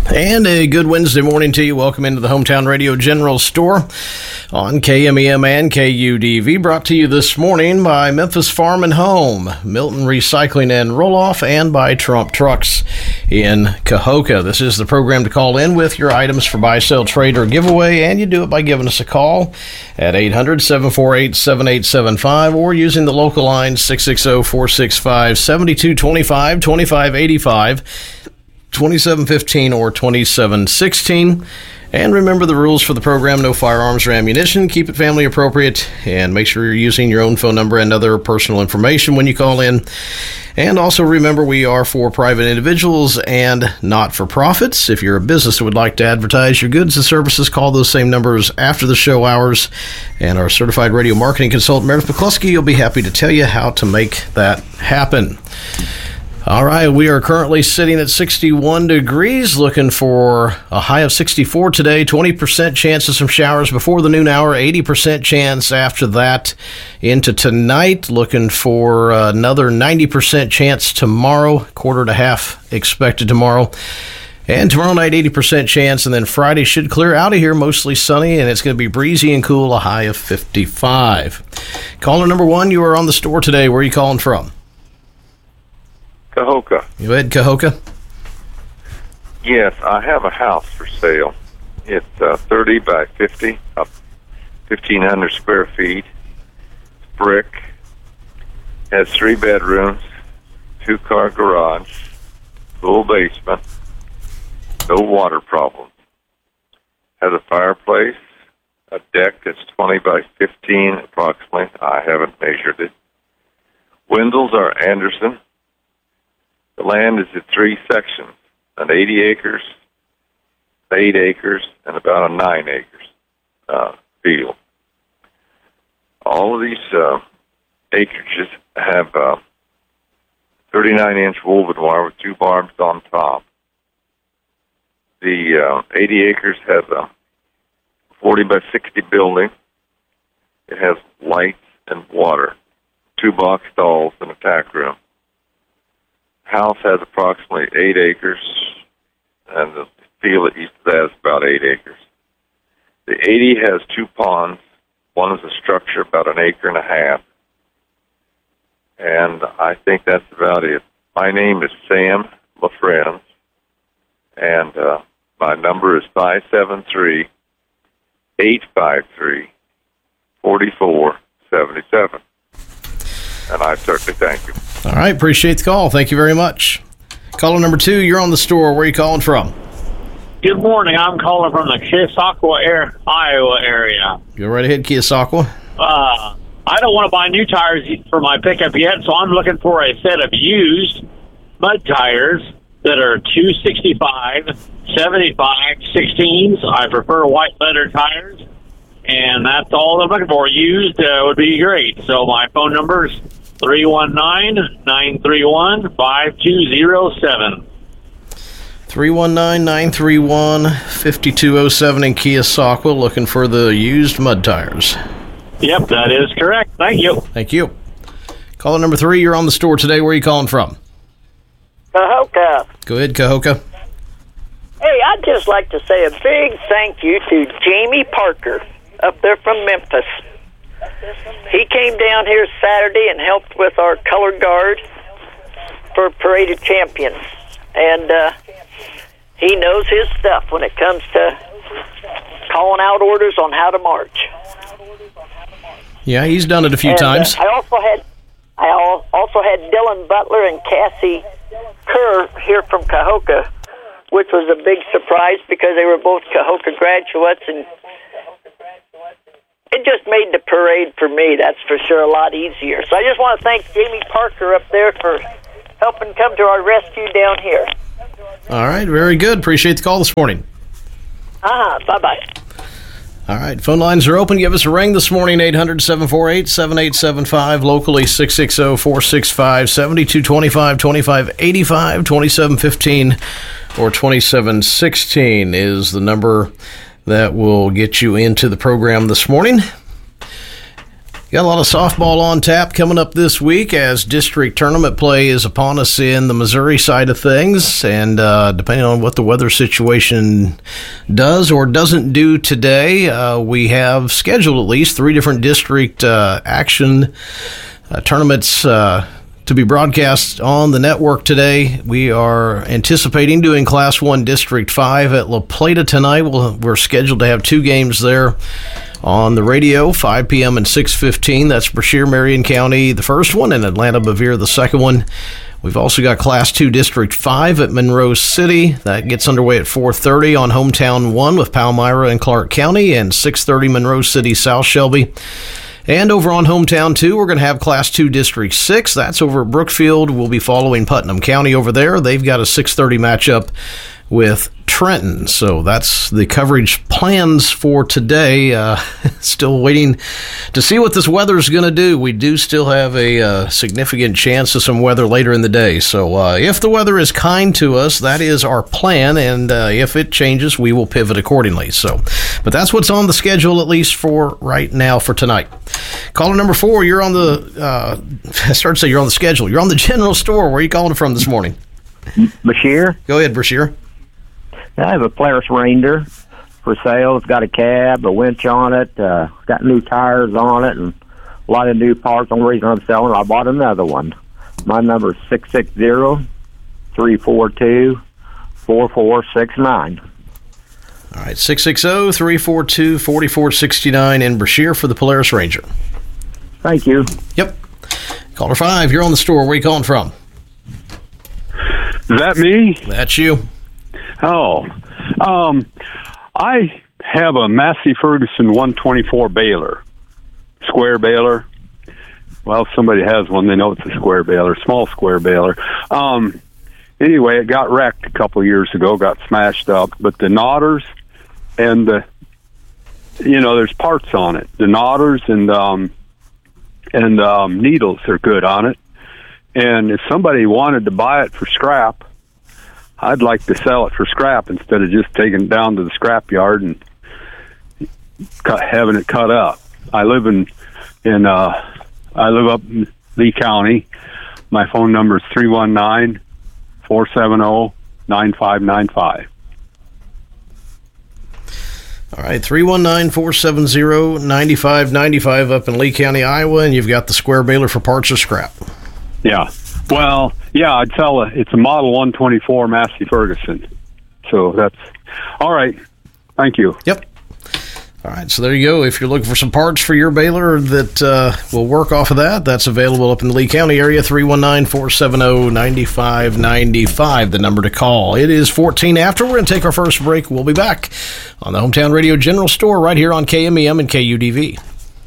And a good Wednesday morning to you. Welcome into the Hometown Radio General Store on KMEM and KUDV. Brought to you this morning by Memphis Farm and Home, Milton Recycling and Roll-Off, and by Trump Trucks in Cahokia. This is the program to call in with your items for buy, sell, trade, or giveaway, and you do it by giving us a call at 800-748-7875 or using the local line 660-465-7225, 2585, 2715 or 2716. And remember the rules for the program: no firearms or ammunition, keep it family appropriate, and make sure you're using your own phone number and other personal information when you call in. And also remember, we are for private individuals and not for profits. If you're a business that would like to advertise your goods and services, call those same numbers after the show hours, and our certified radio marketing consultant Meredith McCluskey will be happy to tell you how to make that happen. All right, we are currently sitting at 61 degrees, looking for a high of 64 today, 20% chance of some showers before the noon hour, 80% chance after that into tonight, looking for another 90% chance tomorrow, quarter to half expected tomorrow. And tomorrow night, 80% chance, and then Friday should clear out of here, mostly sunny, and it's going to be breezy and cool, a high of 55. Caller number one, you are on the store today. Where are you calling from? Cahokia. You ahead, Cahokia? Yes, I have a house for sale. It's 30 by 50, 1,500 square feet. It's brick. Has 3 bedrooms, 2-car garage, full basement, no water problems. Has a fireplace, a deck that's 20 by 15 approximately. I haven't measured it. Windows are Anderson. The land is in 3 sections, an 80 acres, 8 acres, and about a 9 acres field. All of these acreages have 39-inch woven wire with 2 barbs on top. The 80 acres has a 40 by 60 building. It has lights and water, 2 box stalls, and a tack room. House has approximately 8 acres, and the field that east of that is about 8 acres. The 80 has 2 ponds. One is a structure about 1.5 acres. And I think that's about it. My name is Sam LaFrenz, and my number is 573-853-4477. And I certainly thank you. All right, appreciate the call. Thank you very much. Caller number 2, you're on the store. Where are you calling from? Good morning. I'm calling from the Keosauqua, Iowa area. Go right ahead, Keosauqua. I don't want to buy new tires for my pickup yet, so I'm looking for a set of used mud tires that are 265, 75, 16s. I prefer white leather tires, and that's all I'm looking for. Used would be great. So my phone number is 319-931-5207. 319-931-5207 in Keosauqua, looking for the used mud tires. Yep, that is correct. Thank you. Thank you. Caller number 3, you're on the store today. Where are you calling from? Cahokia. Go ahead, Cahokia. Hey, I'd just like to say a big thank you to Jamie Parker up there from Memphis. He came down here Saturday and helped with our color guard for Parade of Champions. And he knows his stuff when it comes to calling out orders on how to march. Yeah, he's done it a few times. I also had Dylan Butler and Cassie Kerr here from Cahokia, which was a big surprise because they were both Cahokia graduates, and it just made the parade for me, that's for sure, a lot easier. So I just want to thank Jamie Parker up there for helping come to our rescue down here. All right, very good. Appreciate the call this morning. Bye-bye. All right, phone lines are open. Give us a ring this morning, 800-748-7875. Locally, 660-465-7225, 2585, 2715, or 2716 is the number that will get you into the program this morning. Got a lot of softball on tap coming up this week as district tournament play is upon us in the Missouri side of things. And depending on what the weather situation does or doesn't do today, we have scheduled at least 3 different district action tournaments to be broadcast on the network today. We are anticipating doing Class 1 District 5 at La Plata tonight. We're scheduled to have 2 games there on the radio, 5 p.m. and 6:15. That's Brashear, Marion County, the first one, and Atlanta, Bevier, the second one. We've also got Class 2 District 5 at Monroe City. That gets underway at 4:30 on Hometown 1 with Palmyra and Clark County, and 6:30 Monroe City, South Shelby. And over on Hometown 2, we're going to have Class 2 District 6. That's over at Brookfield. We'll be following Putnam County over there. They've got a 6:30 matchup with Trenton. So that's the coverage plans for today. Still waiting to see what this weather is going to do. We do still have a significant chance of some weather later in the day. So if the weather is kind to us, that is our plan. And if it changes, we will pivot accordingly. But that's what's on the schedule, at least for right now for tonight. Caller number 4, you're on the, I started to say you're on the schedule. You're on the general store. Where are you calling from this morning? Brashear. Go ahead, Brashear. I have a Polaris Ranger for sale. It's got a cab, a winch on it, got new tires on it, and a lot of new parts. The only reason I'm selling it, I bought another one. My number is 660-342-4469. All right, 660-342-4469 in Brashear for the Polaris Ranger. Thank you. Yep. Caller 5, you're on the store. Where are you calling from? Is that me? That's you. Oh, I have a Massey Ferguson 124 baler, square baler. Well, somebody has one. They know it's a square baler, small square baler. Anyway, it got wrecked a couple of years ago, got smashed up. But the knotters and there's parts on it. The knotters and needles are good on it. And if somebody wanted to buy it for scrap, I'd like to sell it for scrap instead of just taking it down to the scrap yard and having it cut up. I live up in Lee County. My phone number is 319-470-9595. All right, 319-470-9595 up in Lee County, Iowa, and you've got the square baler for parts or scrap. Yeah. Well, yeah, I'd tell it's a Model 124 Massey Ferguson. So that's all right. Thank you. Yep. All right, so there you go. If you're looking for some parts for your baler that will work off of that, that's available up in the Lee County area, 319-470-9595, the number to call. It is 14 after. We're going to take our first break. We'll be back on the Hometown Radio General Store right here on KMEM and KUDV.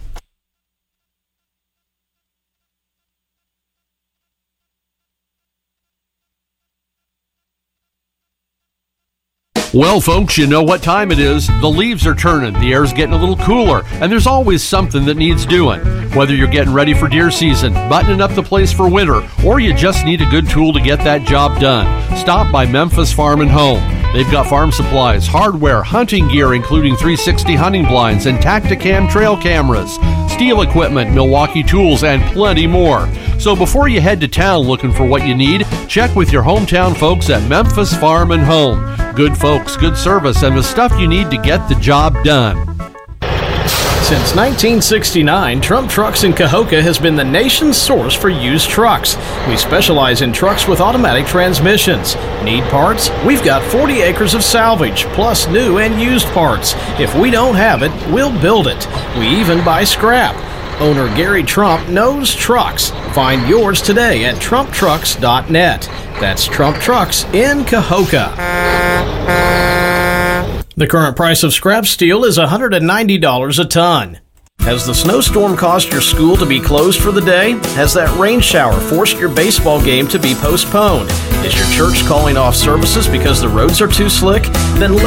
Well, folks, you know what time it is. The leaves are turning, the air's getting a little cooler, and there's always something that needs doing. Whether you're getting ready for deer season, buttoning up the place for winter, or you just need a good tool to get that job done, stop by Memphis Farm and Home. They've got farm supplies, hardware, hunting gear, including 360 hunting blinds and Tactacam trail cameras, steel equipment, Milwaukee tools, and plenty more. So before you head to town looking for what you need, check with your hometown folks at Memphis Farm and Home. Good folks, good service, and the stuff you need to get the job done. Since 1969, Trump Trucks in Cahokia has been the nation's source for used trucks. We specialize in trucks with automatic transmissions. Need parts? We've got 40 acres of salvage, plus new and used parts. If we don't have it, we'll build it. We even buy scrap. Owner Gary Trump knows trucks. Find yours today at TrumpTrucks.net. That's Trump Trucks in Cahokia. The current price of scrap steel is $190 a ton. Has the snowstorm caused your school to be closed for the day? Has that rain shower forced your baseball game to be postponed? Is your church calling off services because the roads are too slick? Then